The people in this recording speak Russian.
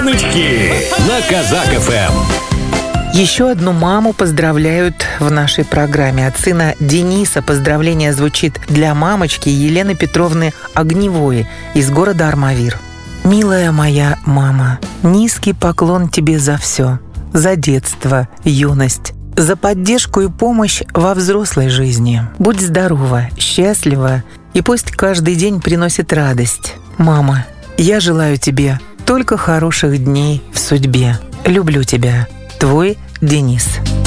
Имениннички на Казак ФМ. Еще одну маму поздравляют в нашей программе. От сына Дениса поздравление звучит для мамочки Елены Петровны Огневой из города Армавир. «Милая моя мама, низкий поклон тебе за все. За детство, юность, за поддержку и помощь во взрослой жизни. Будь здорова, счастлива, и пусть каждый день приносит радость. Мама, я желаю тебе только хороших дней в судьбе. Люблю тебя. Твой Денис».